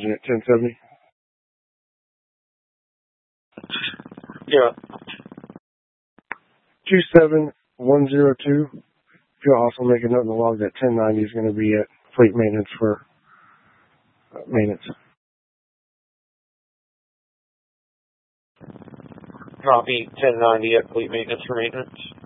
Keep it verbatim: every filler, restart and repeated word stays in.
engine at ten seventy. Yeah. two seven one zero two. If you'll also make a note in the log that ten ninety is going to be at fleet maintenance for uh, maintenance. Copy ten ninety at fleet maintenance for maintenance.